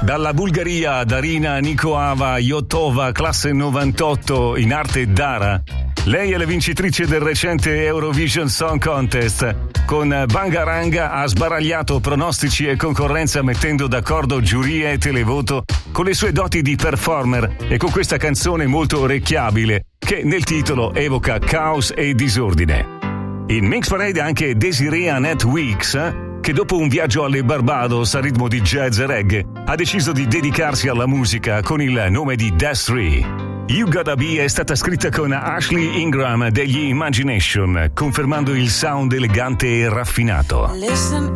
Dalla Bulgaria, Darina Nikoava Yotova, classe 98, in arte Dara. Lei è la vincitrice del recente Eurovision Song Contest. Con Bangaranga ha sbaragliato pronostici e concorrenza mettendo d'accordo giuria e televoto con le sue doti di performer e con questa canzone molto orecchiabile che nel titolo evoca caos e disordine. In Mix Parade anche Desiree Annette Weeks, che dopo un viaggio alle Barbados a ritmo di jazz e reggae ha deciso di dedicarsi alla musica con il nome di Death Tree. You Gotta Be è stata scritta con Ashley Ingram degli Imagination, confermando il sound elegante e raffinato. Listen